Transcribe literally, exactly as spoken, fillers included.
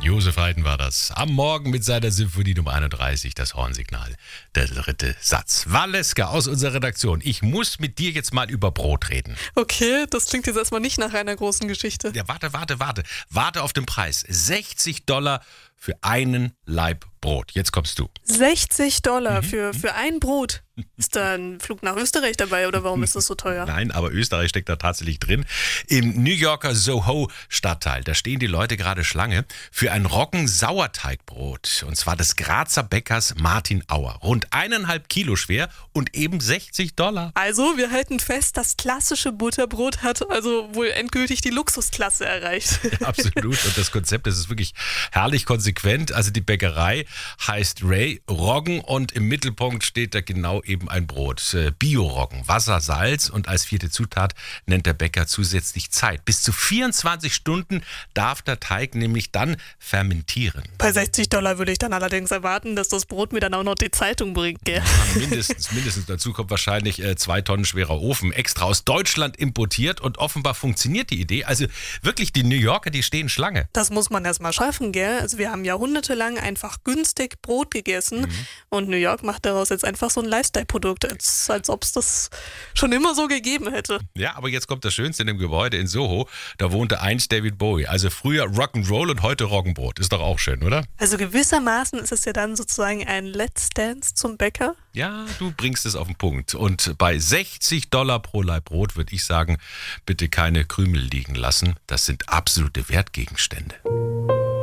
Josef Haydn war das. Am Morgen mit seiner Symphonie Nummer einunddreißig, das Hornsignal. Der dritte Satz. Valeska aus unserer Redaktion, ich muss mit dir jetzt mal über Brot reden. Okay, das klingt jetzt erstmal nicht nach einer großen Geschichte. Ja, warte, warte, warte. Warte auf den Preis. sechzig Dollar für einen Laib Brot. Jetzt kommst du. sechzig Dollar mhm. für, für ein Brot. Ist da ein Flug nach Österreich dabei oder warum ist das so teuer? Nein, aber Österreich steckt da tatsächlich drin. Im New Yorker Soho-Stadtteil, da stehen die Leute gerade Schlange für ein Roggen-Sauerteigbrot. Und zwar des Grazer Bäckers Martin Auer. Rund eineinhalb Kilo schwer und eben sechzig Dollar. Also, wir halten fest, das klassische Butterbrot hat also wohl endgültig die Luxusklasse erreicht. Ja, absolut. Und das Konzept, das ist wirklich herrlich konsequent. Also die Bäckerei heißt Ray Roggen und im Mittelpunkt steht da genau eben ein Brot. Bio-Roggen, Wasser, Salz und als vierte Zutat nennt der Bäcker zusätzlich Zeit. Bis zu vierundzwanzig Stunden darf der Teig nämlich dann fermentieren. Bei sechzig Dollar würde ich dann allerdings erwarten, dass das Brot mir dann auch noch die Zeitung bringt, gell? Ja, mindestens, mindestens. Dazu kommt wahrscheinlich äh, zwei Tonnen schwerer Ofen, extra aus Deutschland importiert und offenbar funktioniert die Idee. Also wirklich, die New Yorker, die stehen Schlange. Das muss man erst mal schaffen, gell? Also wir haben jahrhundertelang einfach günstig Brot gegessen mhm. und New York macht daraus jetzt einfach so ein Lifestyle-Produkt, als, als ob es das schon immer so gegeben hätte. Ja, aber jetzt kommt das Schönste in dem Gebäude in Soho. Da wohnte einst David Bowie. Also früher Rock'n'Roll und heute Roggenbrot. Ist doch auch schön, oder? Also gewissermaßen ist es ja dann sozusagen ein Let's Dance zum Bäcker. Ja, du bringst es auf den Punkt. Und bei sechzig Dollar pro Laib Brot würde ich sagen, bitte keine Krümel liegen lassen. Das sind absolute Wertgegenstände.